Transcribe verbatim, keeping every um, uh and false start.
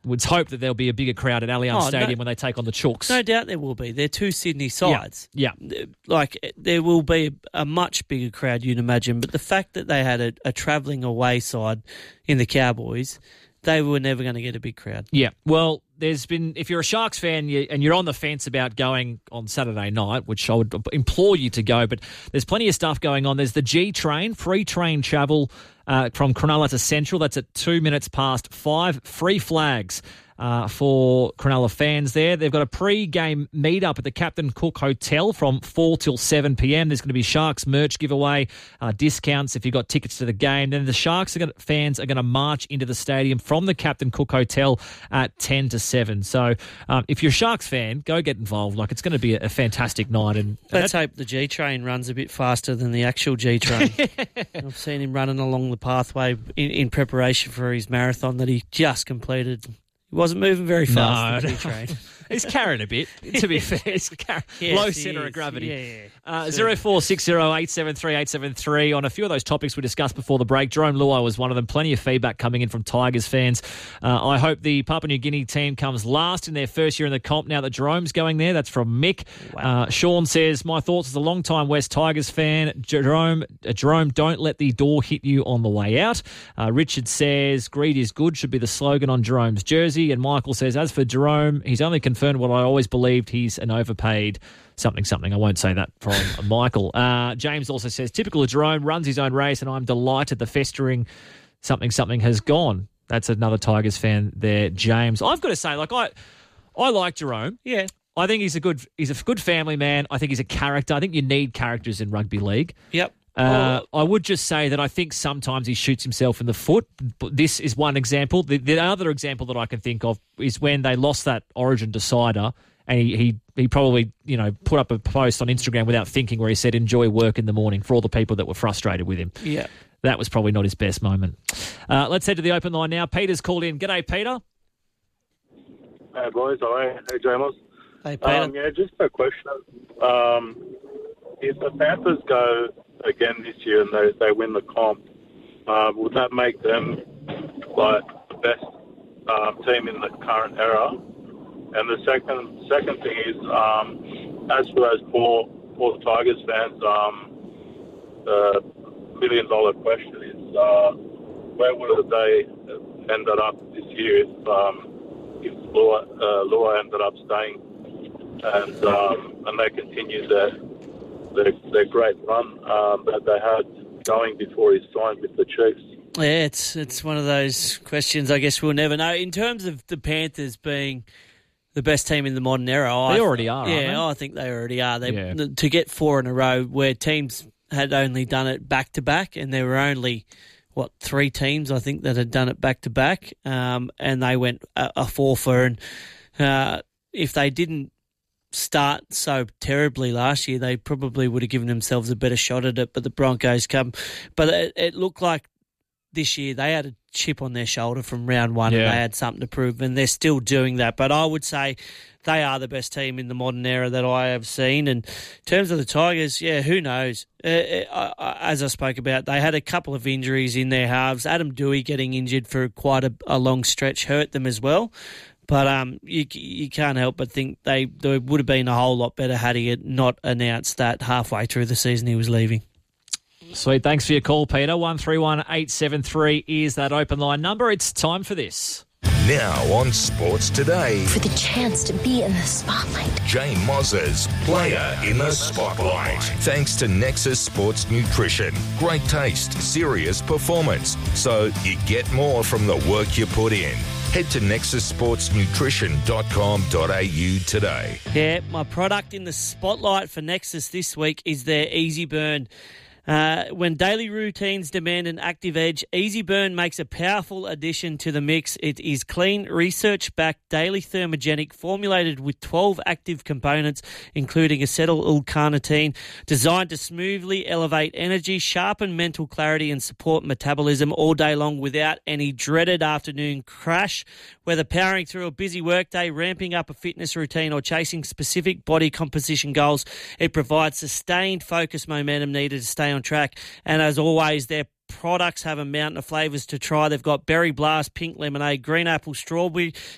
would hope that there'll be a bigger crowd at Allianz Oh, Stadium no, when they take on the Chooks. No doubt there will be. They're two Sydney sides. Yeah. yeah. Like, there will be a, a much bigger crowd, you'd imagine. But the fact that they had a, a travelling away side in the Cowboys, they were never going to get a big crowd. Yeah. Well, there's been, if you're a Sharks fan you, and you're on the fence about going on Saturday night, which I would implore you to go, but there's plenty of stuff going on. There's the G train, free train travel uh, from Cronulla to Central. That's at two minutes past five. Free flags. Uh, for Cronulla fans there. They've got a pre-game meet-up at the Captain Cook Hotel from four till seven p.m. There's going to be Sharks merch giveaway, uh, discounts if you've got tickets to the game. Then the Sharks are gonna, fans are going to march into the stadium from the Captain Cook Hotel at ten to seven. So um, if you're a Sharks fan, go get involved. Like, it's going to be a, a fantastic night. And Let's hope the G-Train runs a bit faster than the actual G-Train. I've seen him running along the pathway in, in preparation for his marathon that he just completed. He wasn't moving very fast. No, the G-Train. He's carrying a bit, to be fair. He's car- yes, low he centre is. of gravity. Yeah, yeah. Uh, zero four six zero eight seven three eight seven three. On a few of those topics we discussed before the break, Jerome Luai was one of them. Plenty of feedback coming in from Tigers fans. Uh, I hope the Papua New Guinea team comes last in their first year in the comp now that Jerome's going there. That's from Mick. Wow. Uh, Sean says, my thoughts as a long-time West Tigers fan. Jerome, uh, Jerome, don't let the door hit you on the way out. Uh, Richard says, greed is good should be the slogan on Jerome's jersey. And Michael says, as for Jerome, he's only confirmed what I always believed, he's an overpaid something, something. I won't say that from Michael. Uh, James also says, typical of Jerome, runs his own race, and I'm delighted the festering something, something has gone. That's another Tigers fan there, James. I've got to say, like, I I like Jerome. Yeah. I think he's a good he's a good family man. I think he's a character. I think you need characters in rugby league. Yep. Uh, I would just say that I think sometimes he shoots himself in the foot. But this is one example. The, the other example that I can think of is when they lost that Origin decider, and he, he he probably, you know, put up a post on Instagram without thinking where he said, enjoy work in the morning, for all the people that were frustrated with him. Yeah. That was probably not his best moment. Uh, let's head to the open line now. Peter's called in. G'day, Peter. Hey, boys. All right. Hey, James. Hey, Peter. Um, yeah, just a question. Um, if the Panthers go again this year and they, they win the comp, uh, would that make them like the best um, team in the current era? And the second second thing is, um, as for those poor, poor Tigers fans, um, the million dollar question is, uh, where would they have ended up this year if um, if Lua, uh, Lua ended up staying and um, and they continued their their, their great run um, that they had going before he signed with the Chiefs? Yeah, it's it's one of those questions I guess we'll never know. In terms of the Panthers being the best team in the modern era, they I, already are. Yeah, aren't I think they already are. They Yeah. to get four in a row where teams had only done it back to back, and there were only what three teams I think that had done it back to back, um, and they went a, a four for. And uh, if they didn't start so terribly last year, they probably would have given themselves a better shot at it. But the Broncos come, but it, it looked like this year they had a chip on their shoulder from round one, Yeah. and they had something to prove, and they're still doing that. But I would say they are the best team in the modern era that I have seen. And in terms of the Tigers, yeah, who knows? Uh, uh, as I spoke about, they had a couple of injuries in their halves. Adam Dewey getting injured for quite a, a long stretch hurt them as well. But um, you you can't help but think they, they would have been a whole lot better had he had not announced that halfway through the season he was leaving. Sweet. Thanks for your call, Peter. one three one eight seven three is that open line number. It's time for this. Now on Sports Today, For the chance to be in the spotlight. Jay Moz's Player in the Spotlight. Thanks to Nexus Sports Nutrition. Great taste, serious performance. So you get more from the work you put in. Head to nexus sports nutrition dot com dot a u today. Yeah, my product in the spotlight for Nexus this week is their Easy Burn. Uh, when daily routines demand an active edge, Easy Burn makes a powerful addition to the mix. It is clean, research-backed, daily thermogenic, formulated with twelve active components, including acetyl-L-carnitine, designed to smoothly elevate energy, sharpen mental clarity, and support metabolism all day long without any dreaded afternoon crash. Whether powering through a busy workday, ramping up a fitness routine, or chasing specific body composition goals, it provides sustained focus momentum needed to stay on track. And as always, their products have a mountain of flavours to try. They've got berry blast, pink lemonade, green apple, strawberry,